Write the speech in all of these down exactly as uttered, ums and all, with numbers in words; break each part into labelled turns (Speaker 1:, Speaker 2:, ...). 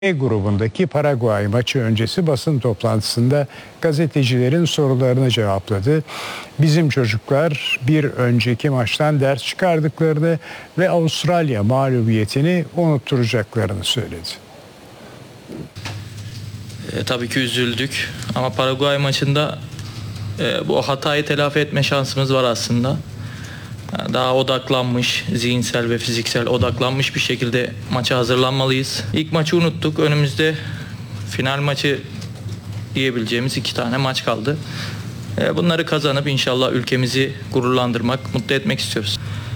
Speaker 1: E grubundaki Paraguay maçı öncesi basın toplantısında gazetecilerin sorularını cevapladı. Bizim çocuklar bir önceki maçtan ders çıkardıklarını ve Avustralya mağlubiyetini unutturacaklarını söyledi.
Speaker 2: E, tabii ki üzüldük ama Paraguay maçında e, bu hatayı telafi etme şansımız var aslında. Daha odaklanmış, zihinsel ve fiziksel odaklanmış bir şekilde maça hazırlanmalıyız. İlk maçı unuttuk. Önümüzde final maçı diyebileceğimiz iki tane maç kaldı. Bunları kazanıp inşallah ülkemizi gururlandırmak, mutlu etmek istiyoruz.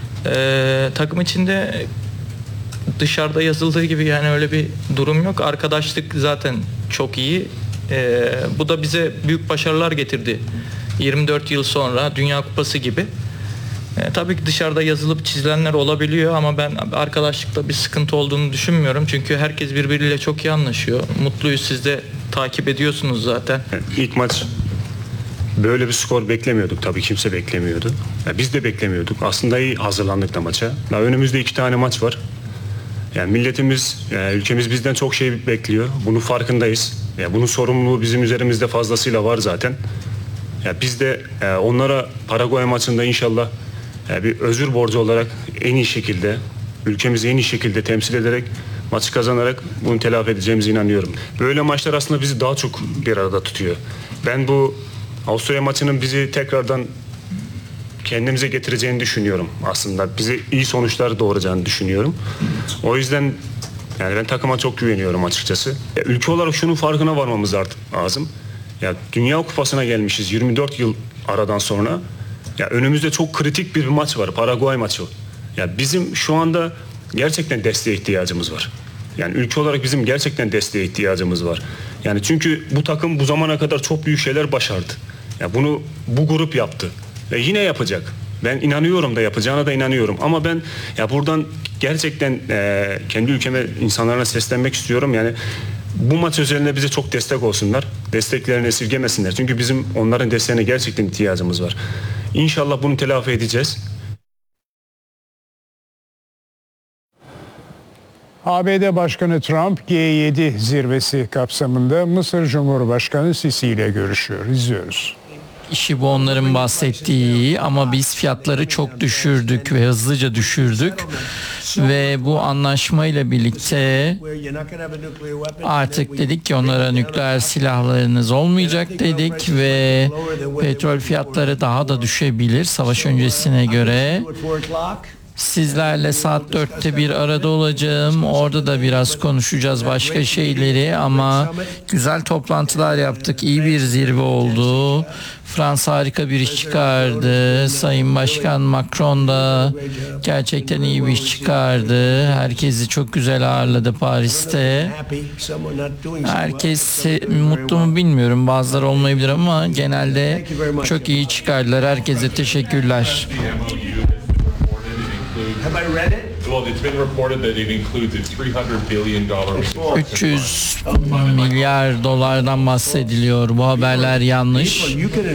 Speaker 2: Ee, takım içinde dışarıda yazıldığı gibi yani öyle bir durum yok. Arkadaşlık zaten çok iyi. Ee, bu da bize büyük başarılar getirdi. yirmi dört yıl sonra Dünya Kupası gibi. E, tabii ki dışarıda yazılıp çizilenler olabiliyor ama ben arkadaşlıkta bir sıkıntı olduğunu düşünmüyorum. Çünkü herkes birbiriyle çok iyi anlaşıyor. Mutluyuz, siz de takip ediyorsunuz zaten.
Speaker 3: İlk maç böyle bir skor beklemiyorduk, tabii kimse beklemiyordu. Ya biz de beklemiyorduk. Aslında iyi hazırlandık da maça. Ya önümüzde iki tane maç var. Yani milletimiz, yani ülkemiz bizden çok şey bekliyor. Bunun farkındayız. Ya bunun sorumluluğu bizim üzerimizde fazlasıyla var zaten. Ya biz de e, onlara Paraguay maçında inşallah e, bir özür borcu olarak en iyi şekilde, ülkemizi en iyi şekilde temsil ederek, maçı kazanarak bunu telafi edeceğimize inanıyorum. Böyle maçlar aslında bizi daha çok bir arada tutuyor. Ben bu Avusturya maçının bizi tekrardan kendimize getireceğini düşünüyorum aslında. Bize iyi sonuçlar doğuracağını düşünüyorum. O yüzden yani ben takıma çok güveniyorum açıkçası. Ya, ülke olarak şunun farkına varmamız artık lazım. Ya Dünya Kupası'na gelmişiz yirmi dört yıl aradan sonra. Ya önümüzde çok kritik bir maç var, Paraguay maçı. Ya bizim şu anda gerçekten desteğe ihtiyacımız var. Yani ülke olarak bizim gerçekten desteğe ihtiyacımız var. Yani çünkü bu takım bu zamana kadar çok büyük şeyler başardı. Ya bunu bu grup yaptı ve yine yapacak. Ben inanıyorum da yapacağına da inanıyorum. Ama ben ya buradan gerçekten e, kendi ülkeme, insanlarına seslenmek istiyorum. Yani bu maç özelinde bize çok destek olsunlar. Desteklerini esirgemesinler. Çünkü bizim onların desteğine gerçekten ihtiyacımız var. İnşallah bunu telafi edeceğiz.
Speaker 1: A B D Başkanı Trump G yedi zirvesi kapsamında Mısır Cumhurbaşkanı Sisi ile görüşüyor. İzliyoruz.
Speaker 4: İşi bu onların bahsettiği ama biz fiyatları çok düşürdük ve hızlıca düşürdük ve bu anlaşmayla birlikte artık dedik ki onlara nükleer silahlarınız olmayacak dedik ve petrol fiyatları daha da düşebilir savaş öncesine göre. Sizlerle saat dörtte bir arada olacağım. Orada da biraz konuşacağız başka şeyleri ama güzel toplantılar yaptık. İyi bir zirve oldu. Fransa harika bir iş çıkardı. Sayın Başkan Macron da gerçekten iyi bir iş çıkardı. Herkesi çok güzel ağırladı Paris'te. Herkes mutlu mu bilmiyorum. Bazıları olmayabilir ama genelde çok iyi çıkardılar. Herkese teşekkürler. üç yüz milyar dolardan bahsediliyor. Bu haberler yanlış.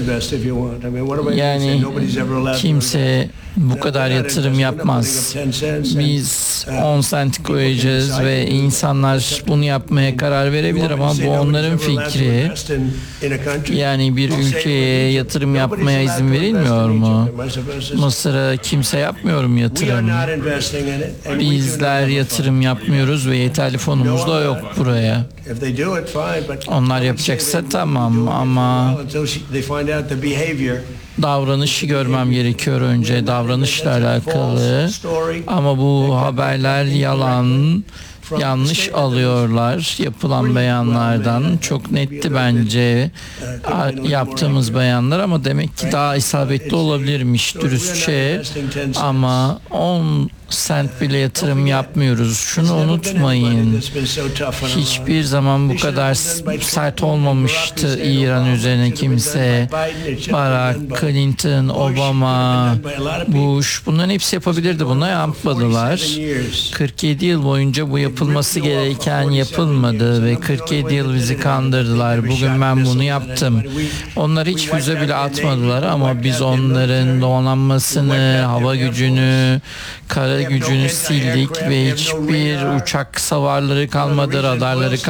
Speaker 4: Yani kimse bu kadar yatırım yapmaz. Biz on sent koyacağız ve insanlar bunu yapmaya karar verebilir ama bu onların fikri. Yani bir ülkeye yatırım yapmaya izin verilmiyor mu? Mısır'a kimse yapmıyor mu yatırım? Bizler yatırım yapmıyoruz ve yeterli fonumuz da yok buraya. Onlar yapacaksa tamam ama davranışı görmem gerekiyor önce, davranışla alakalı. Ama bu haberler yalan, yanlış alıyorlar yapılan beyanlardan. Çok netti bence yaptığımız beyanlar ama demek ki daha isabetli olabilirmiş dürüstçe. Ama on sent bile yatırım yapmıyoruz. Şunu unutmayın. Hiçbir zaman bu kadar sert olmamıştı İran üzerine kimse. Barack, Clinton, Obama, Bush, bunların hepsi yapabilirdi. Bunu yapmadılar. kırk yedi yıl boyunca bu yapıldı. yapılması gereken yapılmadı ve kırk yedi yıl bizi kandırdılar. Bugün ben bunu yaptım. Onlar hiç füze bile atmadılar ama biz onların donanmasını, hava gücünü, kara gücünü sildik ve hiçbir uçak savarları kalmadı, radarları kalmadı.